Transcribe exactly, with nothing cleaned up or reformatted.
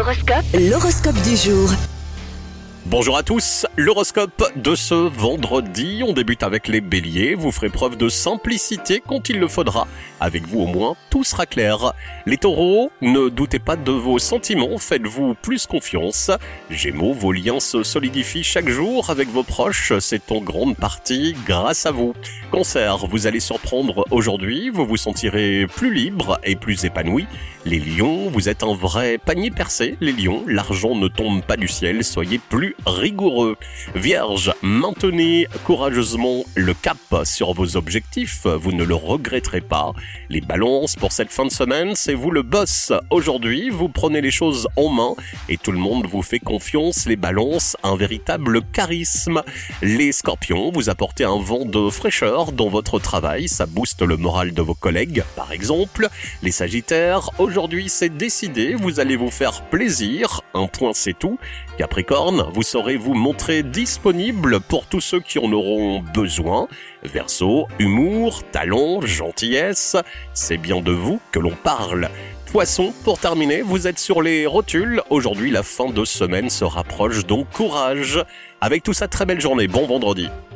L'horoscope. L'horoscope du jour. Bonjour à tous, l'horoscope de ce vendredi, on débute avec les béliers, vous ferez preuve de simplicité quand il le faudra, avec vous au moins tout sera clair. Les taureaux, ne doutez pas de vos sentiments, faites-vous plus confiance. Gémeaux, vos liens se solidifient chaque jour avec vos proches, c'est en grande partie grâce à vous. Cancer, vous allez surprendre aujourd'hui, vous vous sentirez plus libre et plus épanoui. Les lions, vous êtes un vrai panier percé, les lions, l'argent ne tombe pas du ciel, soyez plus rigoureux. Vierge, maintenez courageusement le cap sur vos objectifs, vous ne le regretterez pas. Les balances, pour cette fin de semaine, c'est vous le boss. Aujourd'hui, vous prenez les choses en main et tout le monde vous fait confiance. Les balances, un véritable charisme. Les scorpions, vous apportez un vent de fraîcheur dans votre travail, ça booste le moral de vos collègues, par exemple. Les sagittaires, aujourd'hui c'est décidé, vous allez vous faire plaisir, un point c'est tout. Capricorne, vous saurez vous montrer disponible pour tous ceux qui en auront besoin. Verseau, humour, talent, gentillesse, c'est bien de vous que l'on parle. Poisson, pour terminer, vous êtes sur les rotules. Aujourd'hui, la fin de semaine se rapproche, donc courage. Avec tout ça, très belle journée, bon vendredi.